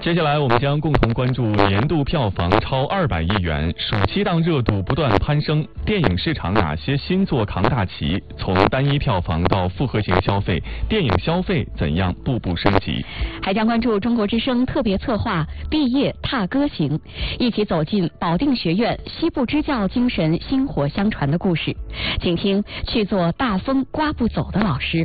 接下来我们将共同关注年度票房超200亿元，暑期档热度不断攀升，电影市场哪些新作扛大旗？从单一票房到复合型消费，电影消费怎样步步升级？ 还将关注中国之声特别策划《毕业踏歌行》，一起走进保定学院西部支教精神薪火相传的故事，请听去做大风刮不走的老师。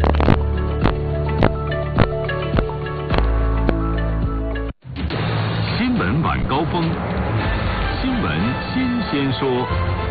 新闻晚高峰，新闻新鲜说。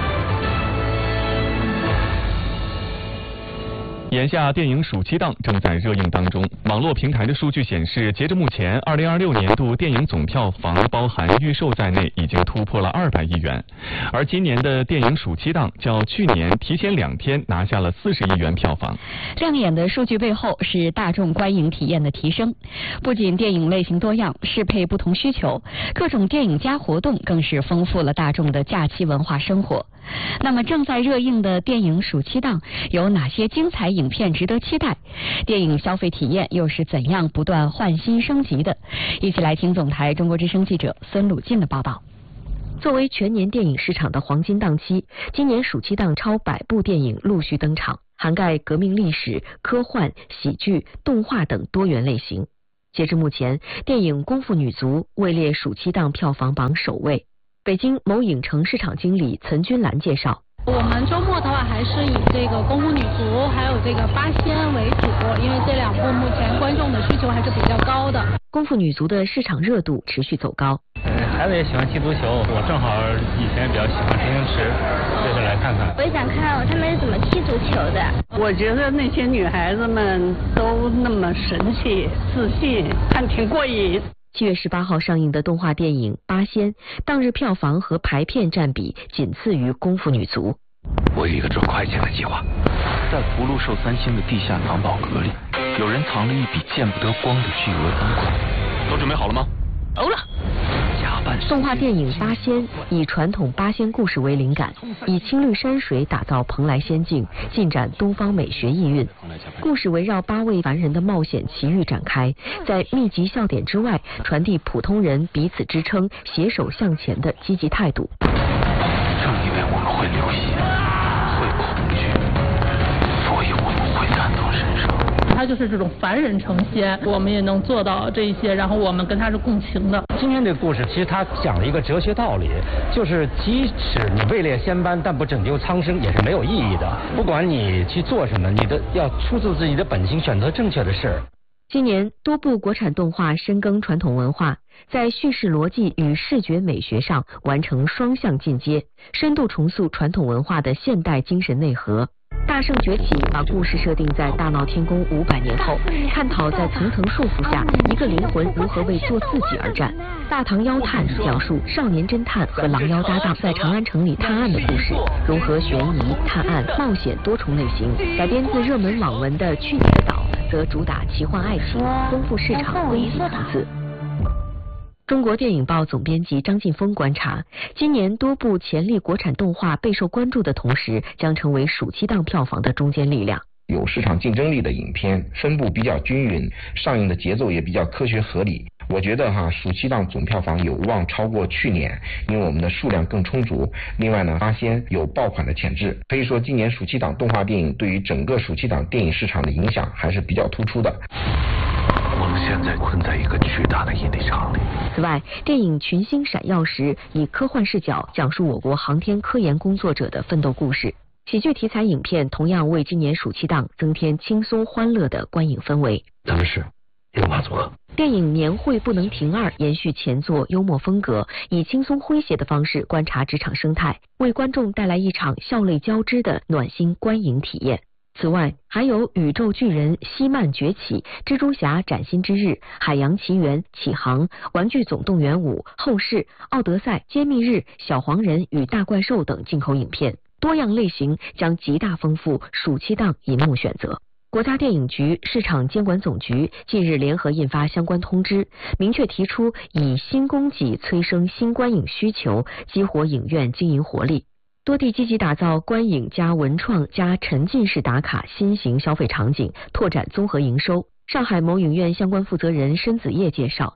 眼下电影暑期档正在热映当中，网络平台的数据显示，截至目前，2026年度电影总票房包含预售在内，已经突破了200亿元。而今年的电影暑期档较去年提前2天拿下了40亿元票房。 亮眼的数据背后是大众观影体验的提升，不仅电影类型多样，适配不同需求，各种电影加活动更是丰富了大众的假期文化生活。那么正在热映的电影暑期档有哪些精彩影片值得期待？电影消费体验又是怎样不断换新升级的？一起来听总台中国之声记者孙鲁进的报道。 作为全年电影市场的黄金档期，今年暑期档超100部电影陆续登场，涵盖革命历史、科幻、喜剧、动画等多元类型。截至目前，电影《功夫女足》位列暑期档票房榜首位。北京某影城市场经理岑君兰介绍， 我们周末的话还是以这个功夫女足还有这个八仙为主，因为这2部目前观众的需求还是比较高的。 功夫女足的市场热度持续走高。 孩子也喜欢踢足球，我正好以前比较喜欢周星驰，这次来看看。 我也想看他们是怎么踢足球的。 我觉得那些女孩子们都那么神气、自信，看挺过瘾。 7月18号上映的动画电影《八仙》，当日票房和排片占比仅次于《功夫女足》。 我有一个赚快钱的计划，在福禄寿3星的地下藏宝阁里，有人藏了一笔见不得光的巨额赃款。都准备好了吗？ 好了。动画电影《八仙》以传统八仙故事为灵感，以青绿山水打造蓬莱仙境，尽展东方美学意蕴。故事围绕8位凡人的冒险奇遇展开，在密集笑点之外，传递普通人彼此支撑、携手向前的积极态度。 正因为我们会流血，会恐惧，所以我们会感同身受。 他就是这种凡人成仙，我们也能做到这些，然后我们跟他是共情的。 今天这个故事其实他讲了一个哲学道理，就是即使你位列仙班，但不拯救苍生也是没有意义的。不管你去做什么，你要出自自己的本心，选择正确的事。 今年多部国产动画深耕传统文化，在叙事逻辑与视觉美学上完成双向进阶，深度重塑传统文化的现代精神内核。大圣崛起把故事设定在大闹天宫500年后，探讨在层层束缚下一个灵魂如何为做自己而战。大唐妖探讲述少年侦探和狼妖搭档在长安城里探案的故事，融合悬疑、探案、冒险多重类型。改编自热门网文的《去你的岛》则主打奇幻爱情，丰富市场温馨层次。中国电影报总编辑张劲峰观察，今年多部潜力国产动画备受关注的同时，将成为暑期档票房的中坚力量。 有市场竞争力的影片分布比较均匀，上映的节奏也比较科学合理。我觉得暑期档总票房有望超过去年，因为我们的数量更充足。另外呢，八仙有爆款的潜质，可以说今年暑期档动画电影对于整个暑期档电影市场的影响还是比较突出的。 我们现在困在一个巨大的引力场里。 此外，电影《群星闪耀时》以科幻视角讲述我国航天科研工作者的奋斗故事。喜剧题材影片同样为今年暑期档增添轻松欢乐的观影氛围。 咱们是优马组合。 电影《年会不能停2》延续前作幽默风格，以轻松诙谐的方式观察职场生态，为观众带来一场笑泪交织的暖心观影体验。此外，还有宇宙巨人希曼崛起、蜘蛛侠崭新之日、海洋奇缘启航、玩具总动员5、后世、奥德赛、揭秘日、小黄人与大怪兽等进口影片，多样类型将极大丰富暑期档银幕选择。国家电影局市场监管总局近日联合印发相关通知，明确提出以新供给催生新观影需求，激活影院经营活力。多地积极打造观影加文创加沉浸式打卡新型消费场景，拓展综合营收。上海某影院相关负责人申子叶介绍，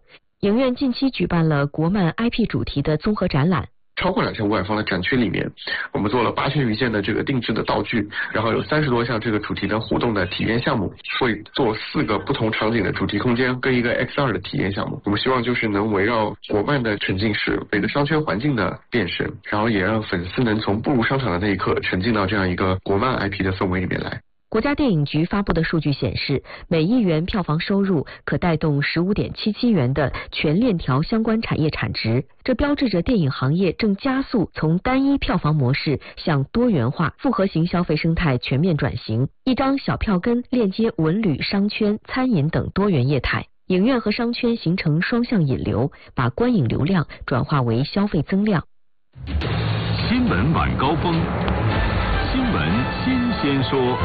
影院近期举办了国漫 IP 主题的综合展览。 超过2500方的展区里面，我们做了8000余件的这个定制的道具，然后有30多项这个主题的互动的体验项目，会做4个不同场景的主题空间跟一个 X2的体验项目。我们希望就是能围绕国漫的沉浸式每个商圈环境的变身，然后也让粉丝能从步入商场的那一刻沉浸到这样一个国漫 IP 的氛围里面来。 国家电影局发布的数据显示，每1元票房收入可带动15.77元的全链条相关产业产值，这标志着电影行业正加速从单一票房模式向多元化、复合型消费生态全面转型。一张小票根链接文旅、商圈、餐饮等多元业态，影院和商圈形成双向引流，把观影流量转化为消费增量。 新闻晚高峰，新闻新鲜说。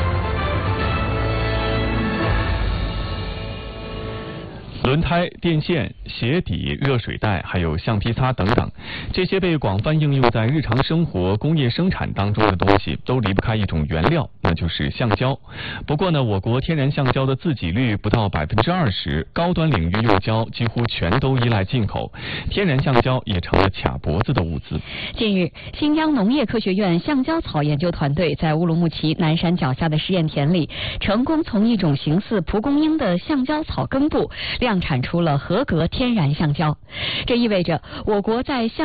轮胎、电线、鞋底、热水袋，还有橡皮擦等等，这些被广泛应用在日常生活、工业生产当中的东西，都离不开一种原料，那就是橡胶。不过呢，我国天然橡胶的自给率不到20%，高端领域用胶几乎全都依赖进口，天然橡胶也成了卡脖子的物资。 近日，新疆农业科学院橡胶草研究团队在乌鲁木齐南山脚下的实验田里，成功从一种形似蒲公英的橡胶草根部量产出了合格天然橡胶。这意味着我国在橡